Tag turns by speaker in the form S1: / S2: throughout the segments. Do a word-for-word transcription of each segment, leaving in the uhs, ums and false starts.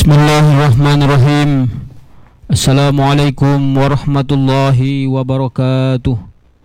S1: Bismillahirrahmanirrahim. Assalamualaikum warahmatullahi wabarakatuh.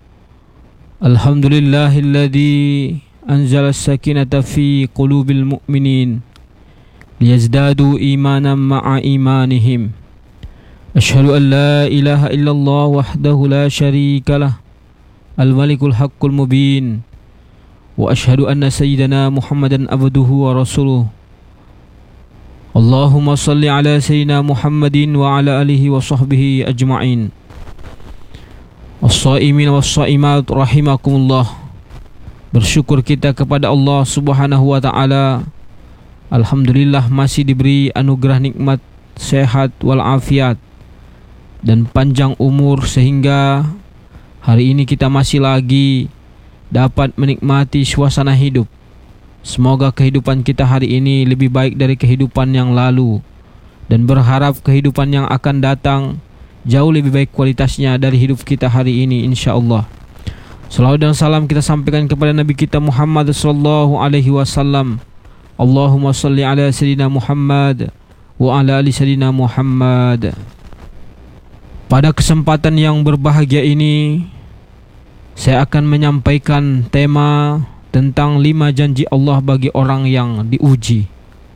S1: Alhamdulillahilladzi anzala as-sakinata fi qulubil mu'minin liyazdadu imanan ma'a imanihim. Asyhadu an la ilaha illallah wahdahu la syarika lah, al-malikul haqqul mubin. Wa asyhadu anna sayyidana Muhammadan abduhu wa rasuluh. Allahumma salli ala sayyidina Muhammadin wa ala alihi wa sahbihi ajma'in. As-saimin was-saimat rahimakumullah. Bersyukur kita kepada Allah Subhanahu wa taala. Alhamdulillah masih diberi anugerah nikmat sehat wal afiat dan panjang umur sehingga hari ini kita masih lagi dapat menikmati suasana hidup. Semoga kehidupan kita hari ini lebih baik dari kehidupan yang lalu, dan berharap kehidupan yang akan datang jauh lebih baik kualitasnya dari hidup kita hari ini, insyaAllah. Salawat dan salam kita sampaikan kepada Nabi kita Muhammad sallallahu alaihi wasallam. Allahumma salli ala sayyidina Muhammad wa ala ali sayyidina Muhammad. Pada kesempatan yang berbahagia ini, saya akan menyampaikan tema tentang lima janji Allah bagi orang yang diuji.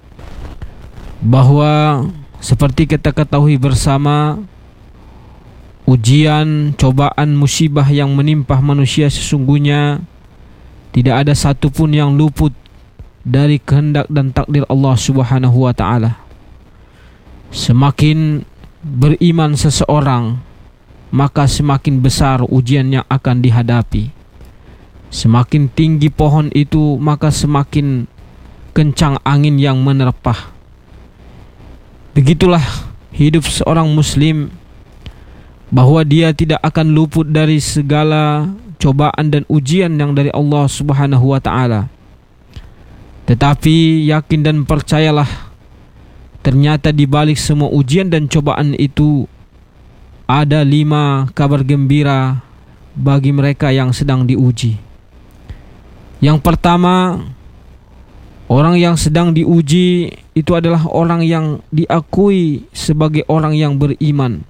S1: Bahwa seperti kita ketahui bersama, ujian, cobaan, musibah yang menimpa manusia sesungguhnya tidak ada satupun yang luput dari kehendak dan takdir Allah Subhanahu wa taala. Semakin beriman seseorang, maka semakin besar ujian yang akan dihadapi. Semakin tinggi pohon itu, maka semakin kencang angin yang menerpah. Begitulah hidup seorang muslim, bahwa dia tidak akan luput dari segala cobaan dan ujian yang dari Allah Subhanahu wa taala. Tetapi yakin dan percayalah, ternyata di balik semua ujian dan cobaan itu ada lima kabar gembira bagi mereka yang sedang diuji. Yang pertama, orang yang sedang diuji itu adalah orang yang diakui sebagai orang yang beriman.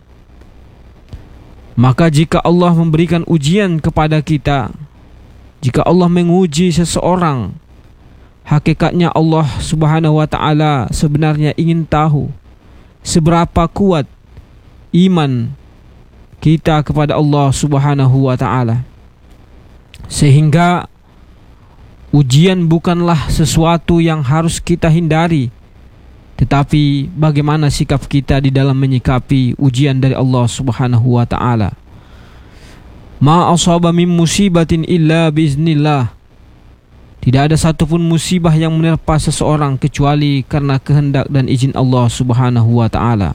S1: Maka jika Allah memberikan ujian kepada kita, jika Allah menguji seseorang, hakikatnya Allah Subhanahu wa taala sebenarnya ingin tahu seberapa kuat iman kita kepada Allah Subhanahu wa taala. Sehingga ujian bukanlah sesuatu yang harus kita hindari, tetapi bagaimana sikap kita di dalam menyikapi ujian dari Allah Subhanahu wa taala. Ma asaba min musibatin illa biiznillah. Tidak ada satupun musibah yang menerpa seseorang kecuali karena kehendak dan izin Allah Subhanahu wa taala.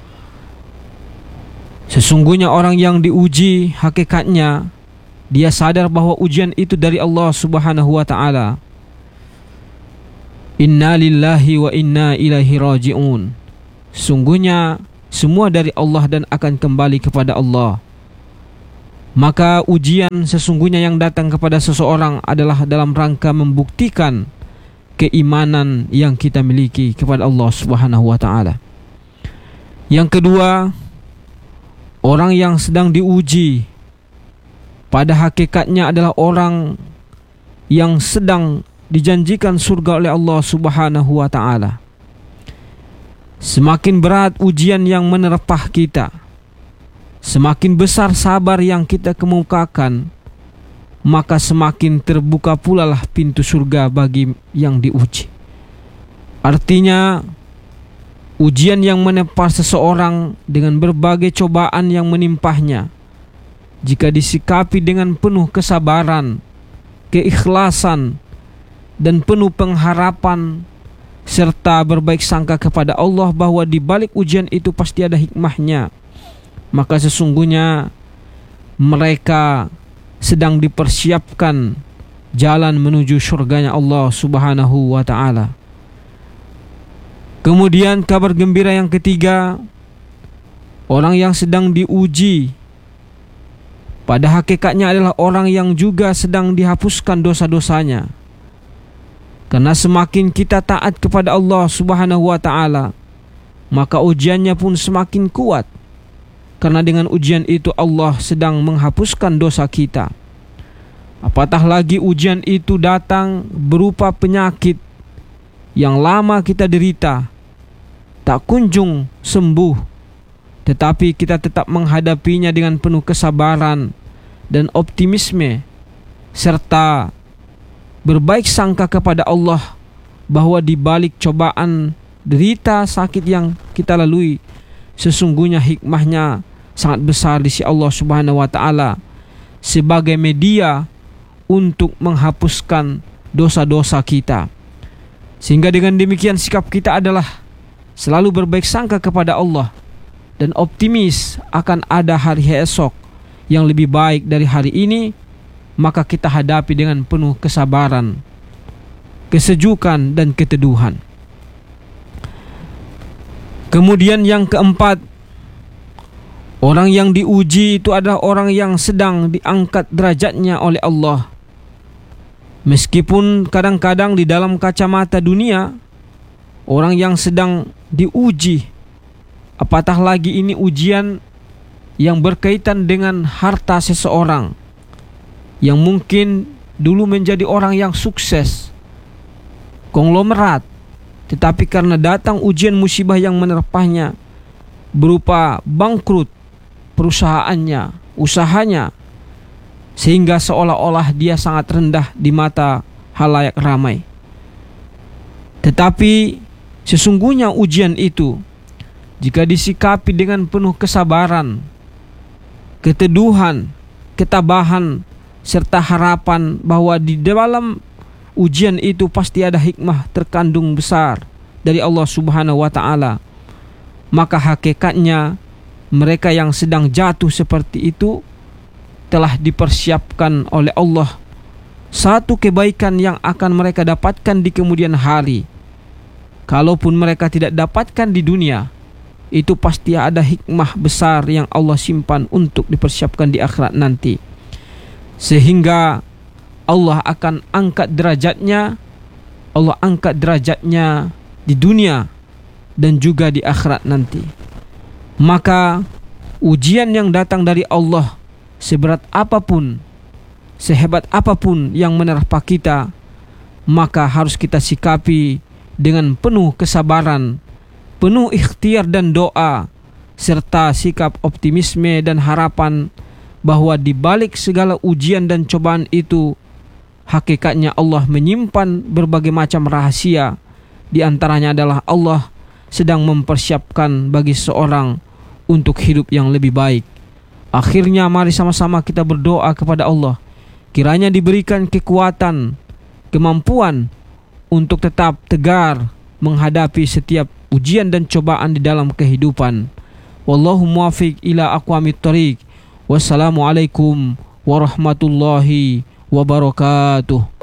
S1: Sesungguhnya orang yang diuji, hakikatnya dia sadar bahwa ujian itu dari Allah Subhanahu wa taala. Inna lillahi wa inna ilaihi raji'un. Sungguhnya semua dari Allah dan akan kembali kepada Allah. Maka ujian sesungguhnya yang datang kepada seseorang adalah dalam rangka membuktikan keimanan yang kita miliki kepada Allah Subhanahu wa taala. Yang kedua, orang yang sedang diuji pada hakikatnya adalah orang yang sedang dijanjikan surga oleh Allah Subhanahu wa taala. Semakin berat ujian yang menerpah kita, semakin besar sabar yang kita kemukakan, maka semakin terbuka pula lah pintu surga bagi yang diuji. Artinya, ujian yang menempa seseorang dengan berbagai cobaan yang menimpahnya, jika disikapi dengan penuh kesabaran, keikhlasan, dan penuh pengharapan, serta berbaik sangka kepada Allah bahwa di balik ujian itu pasti ada hikmahnya, maka sesungguhnya mereka sedang dipersiapkan jalan menuju surganya Allah Subhanahu wa taala. Kemudian kabar gembira yang ketiga, orang yang sedang diuji pada hakikatnya adalah orang yang juga sedang dihapuskan dosa-dosanya. Karena semakin kita taat kepada Allah Subhanahu wa taala, maka ujiannya pun semakin kuat. Karena dengan ujian itu Allah sedang menghapuskan dosa kita. Apatah lagi ujian itu datang berupa penyakit yang lama kita derita, tak kunjung sembuh, tetapi kita tetap menghadapinya dengan penuh kesabaran dan optimisme, serta berbaik sangka kepada Allah bahwa di balik cobaan, derita, sakit yang kita lalui, sesungguhnya hikmahnya sangat besar di sisi Allah Subhanahu wa taala sebagai media untuk menghapuskan dosa-dosa kita. Sehingga dengan demikian sikap kita adalah selalu berbaik sangka kepada Allah dan optimis akan ada hari esok yang lebih baik dari hari ini, maka kita hadapi dengan penuh kesabaran, kesejukan dan keteduhan. Kemudian yang keempat, orang yang diuji itu adalah orang yang sedang diangkat derajatnya oleh Allah. Meskipun kadang-kadang di dalam kacamata dunia, orang yang sedang diuji, apatah lagi ini ujian yang berkaitan dengan harta seseorang yang mungkin dulu menjadi orang yang sukses, konglomerat, tetapi karena datang ujian musibah yang menerpahnya berupa bangkrut perusahaannya, usahanya, sehingga seolah-olah dia sangat rendah di mata halayak ramai. Tetapi sesungguhnya ujian itu, jika disikapi dengan penuh kesabaran, keteduhan, ketabahan, serta harapan bahwa di dalam ujian itu pasti ada hikmah terkandung besar dari Allah Subhanahu wa taala, maka hakikatnya mereka yang sedang jatuh seperti itu telah dipersiapkan oleh Allah satu kebaikan yang akan mereka dapatkan di kemudian hari. Kalaupun mereka tidak dapatkan di dunia, itu pasti ada hikmah besar yang Allah simpan untuk dipersiapkan di akhirat nanti. Sehingga Allah akan angkat derajatnya, Allah angkat derajatnya di dunia dan juga di akhirat nanti. Maka ujian yang datang dari Allah, seberat apapun, sehebat apapun yang menerpa kita, maka harus kita sikapi dengan penuh kesabaran, penuh ikhtiar dan doa, serta sikap optimisme dan harapan bahwa di balik segala ujian dan cobaan itu, hakikatnya Allah menyimpan berbagai macam rahasia. Di antaranya adalah Allah sedang mempersiapkan bagi seorang untuk hidup yang lebih baik. Akhirnya mari sama-sama kita berdoa kepada Allah, kiranya diberikan kekuatan, kemampuan untuk tetap tegar menghadapi setiap ujian dan cobaan di dalam kehidupan. Wallahu muwaffiq ila aqwamit thoriq. Wassalamualaikum warahmatullahi wabarakatuh.